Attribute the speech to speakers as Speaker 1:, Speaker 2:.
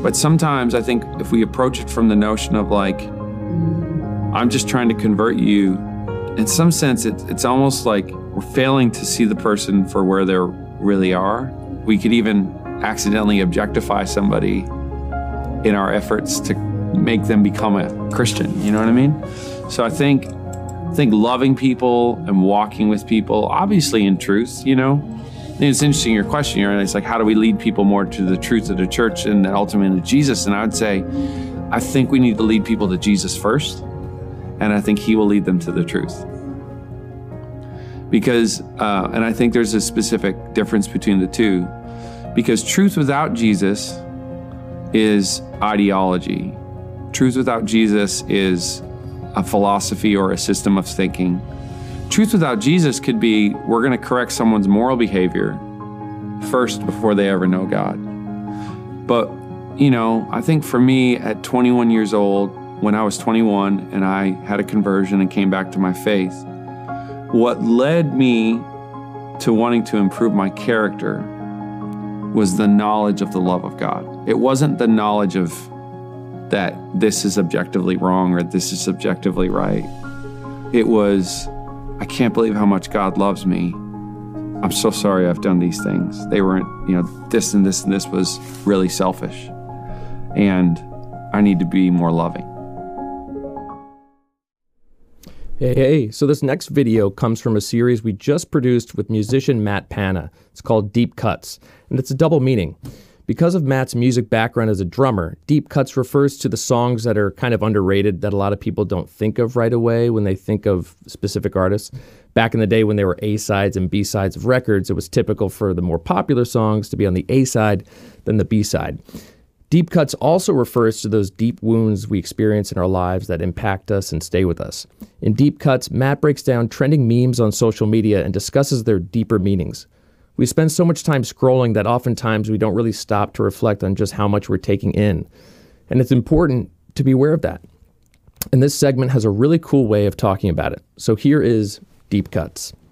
Speaker 1: But sometimes I think if we approach it from the notion of like, I'm just trying to convert you, in some sense, it's almost like we're failing to see the person for where they really are. We could even accidentally objectify somebody in our efforts to make them become a Christian, you know what I mean? So I think loving people and walking with people, obviously in truth, you know? And it's interesting, your question, you know, it's like, how do we lead people more to the truth of the church and ultimately to Jesus? And I would say, I think we need to lead people to Jesus first, and I think he will lead them to the truth. Because, and I think there's a specific difference between the two, because truth without Jesus is ideology. Truth without Jesus is a philosophy or a system of thinking. Truth without Jesus could be, we're going to correct someone's moral behavior first before they ever know God. But, you know, I think for me at 21 years old, when I was 21 and I had a conversion and came back to my faith, what led me to wanting to improve my character was the knowledge of the love of God. It wasn't the knowledge of that this is objectively wrong or this is objectively right. It was, I can't believe how much God loves me. I'm so sorry I've done these things. They weren't, you know, this and this and this was really selfish. And I need to be more loving.
Speaker 2: Hey, so this next video comes from a series we just produced with musician Matt Pana. It's called Deep Cuts, and it's a double meaning. Because of Matt's music background as a drummer, Deep Cuts refers to the songs that are kind of underrated that a lot of people don't think of right away when they think of specific artists. Back in the day when there were A-sides and B-sides of records, it was typical for the more popular songs to be on the A-side than the B-side. Deep Cuts also refers to those deep wounds we experience in our lives that impact us and stay with us. In Deep Cuts, Matt breaks down trending memes on social media and discusses their deeper meanings. We spend so much time scrolling that oftentimes we don't really stop to reflect on just how much we're taking in. And it's important to be aware of that. And this segment has a really cool way of talking about it. So here is Deep Cuts.